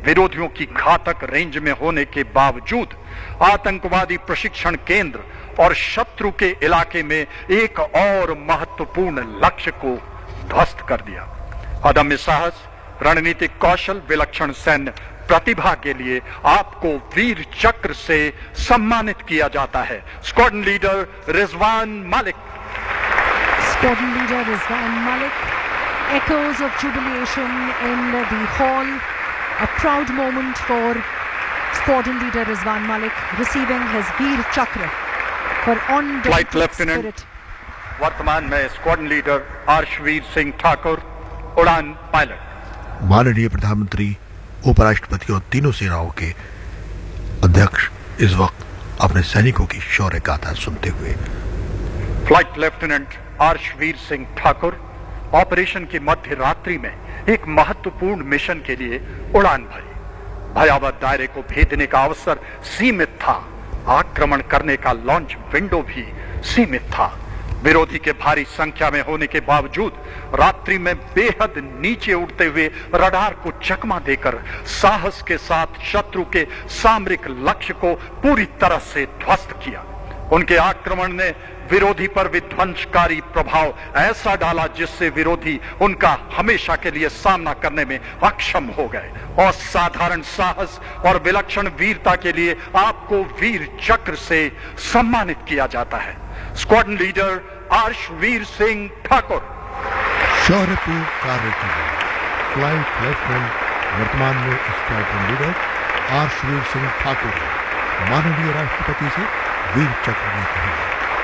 विरोधियों की घातक रेंज में होने के बावजूद आतंकवादी प्रशिक्षण केंद्र और शत्रु के इलाके में एक और महत्वपूर्ण लक्ष्य को ध्वस्त कर दिया। अदम्य साहस, रणनीतिक कौशल, विलक्षण सैन्य प्रतिभा के लिए आपको वीर चक्र से सम्मानित किया जाता है। Squadron leader Rizwan Malik. Squadron leader Rizwan Malik. Echoes of jubilation in the hall. A proud moment for Squadron leader Rizwan Malik receiving his Veer Chakra for Flight undaunted Lieutenant spirit. वर्तमान में स्क्वाड्रन लीडर आर्शवीर सिंह ठाकुर, उड़ान pilot. माननीय प्रधानमंत्री, उपराष्ट्रपति और तीनों सेनाओं के अध्यक्ष इस वक्त अपने सैनिकों की शौर्य गाथा सुनते हुए। Flight lieutenant आर्शवीर Singh Thakur operation की मध्य रात्रि में एक महत्वपूर्ण मिशन के लिए उड़ान भरी। भयावह दायरे को भेदने का अवसर सीमित था, आक्रमण करने का लॉन्च विंडो भी सीमित था। विरोधी के भारी संख्या में होने के बावजूद रात्रि में बेहद नीचे उड़ते हुए रडार को चकमा देकर साहस के साथ शत्रु के सामरिक लक्ष्य को पूरी तरह से ध्वस्त किया। उनके आक्रमण ने विरोधी पर विध्वंसकारी प्रभाव ऐसा डाला जिससे विरोधी उनका हमेशा के लिए सामना करने में अक्षम हो गए। असाधारण साहस और विलक्षण वीरता के लिए आपको वीर चक्र से सम्मानित किया जाता है। Squadron leader आर्शवीर Singh Thakur. शौर्यपूर्ण कार्य के लिए फ्लाइट लेफ्टिनेंट वर्तमान में स्क्वाड्रन लीडर आर्शवीर सिंह ठाकुर माननीय राष्ट्रपति से वीर चक्र में कहा।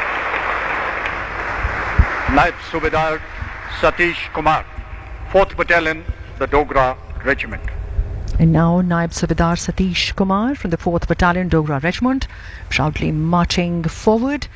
नायब सूबेदार Satish Kumar, 4th Battalion, the Dogra Regiment. And now Naib Subedar Satish Kumar from the 4th Battalion Dogra Regiment proudly marching forward.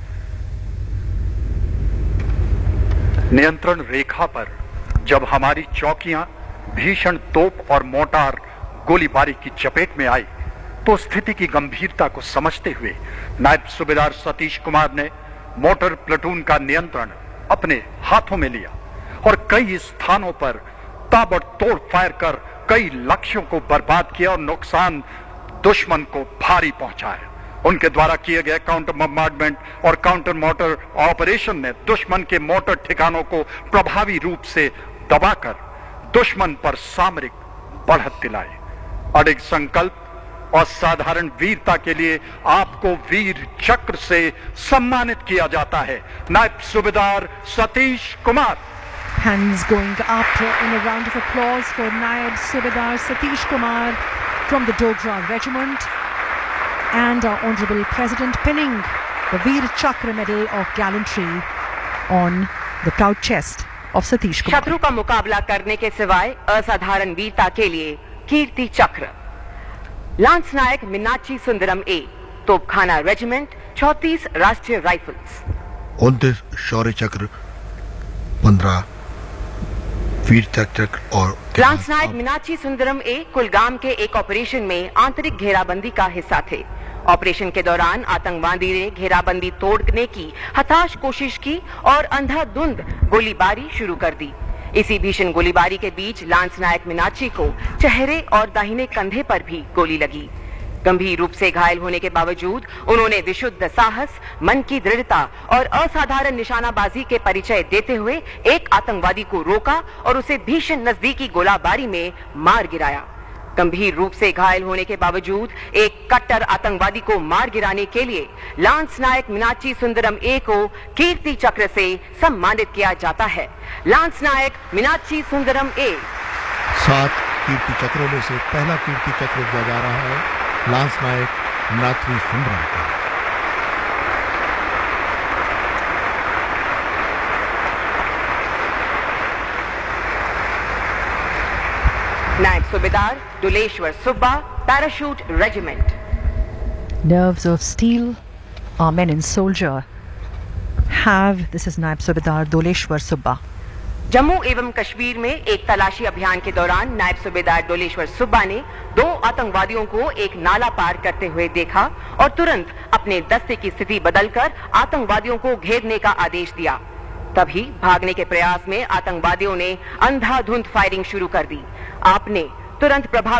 नियंत्रण रेखा पर जब हमारी चौकियां भीषण तोप और मोटार गोलीबारी की चपेट में आई तो स्थिति की गंभीरता को समझते हुए नायब सूबेदार सतीश कुमार ने मोटर प्लेटून का नियंत्रण अपने हाथों में लिया और कई स्थानों पर ताबड़तोड़ फायर कर कई लक्ष्यों को बर्बाद किया और नुकसान दुश्मन को भारी पहुंचाया। उनके द्वारा किए गए काउंटर बम्बार्डमेंट और काउंटर मोटर ऑपरेशन ने दुश्मन के मोटर ठिकानों को प्रभावी रूप से दबाकर दुश्मन पर सामरिक बढ़त दिलाई। अडिग संकल्प और साधारण वीरता के लिए आपको वीर चक्र से सम्मानित किया जाता है। नायब सूबेदार Satish Kumar. Hands going up in a round of applause for Naib Subedar Satish Kumar from the Dogra Regiment, and our Honourable President pinning the Veer Chakra Medal of Gallantry on the proud chest of Satish Kumar. शत्रु का मुकाबला करने के सिवाय असाधारण वीरता के लिए कीर्ति चक्र। लांस नायक मीनाक्षी सुंदरम ए, तोपखाना रेजिमेंट, 34 राष्ट्रीय राइफल्स। 29 शौर्य चक्र, 15 वीर चक्र और लांस नायक मीनाक्षी सुंदरम ए कुलगाम के एक ऑपरेशन में आंतरिक घेराबंदी का हिस्सा थे। ऑपरेशन के दौरान आतंकवादी ने घेराबंदी तोड़ने की हताश कोशिश की और अंधाधुंध गोलीबारी शुरू कर दी। इसी भीषण गोलीबारी के बीच लांस नायक मीनाक्षी को चेहरे और दाहिने कंधे पर भी गोली लगी। गंभीर रूप से घायल होने के बावजूद उन्होंने विशुद्ध साहस, मन की दृढ़ता और असाधारण निशानाबाजी के परिचय देते हुए एक आतंकवादी को रोका और उसे भीषण नजदीकी गोलाबारी में मार गिराया। गंभीर रूप से घायल होने के बावजूद एक कट्टर आतंकवादी को मार गिराने के लिए लांस नायक मीनाक्षी सुंदरम ए को कीर्ति चक्र से सम्मानित किया जाता है। लांस नायक मीनाक्षी सुंदरम ए। 7 कीर्ति चक्रों में से पहला कीर्ति चक्र दिया जा रहा है लांस नायक मीनाक्षी सुंदरम को। नायब सूबेदार Duleshwar Subba, parachute regiment. Nerves of steel, our men in soldier have, this is Naib Subedar Doleshwar Subba. Jammu एवं कश्मीर में एक तलाशी अभियान के दौरान नायब सूबेदार डोलेश्वर सुब्बा ने 2 आतंकवादियों को एक नाला पार करते हुए देखा और तुरंत अपने दस्ते की स्थिति बदलकर आतंकवादियों को घेरने का आदेश दिया। तभी भागने के प्रयास में आतंकवादियों ने अंधाधुंध फायरिंग शुरू कर दी। आपने तुरंत प्रभाव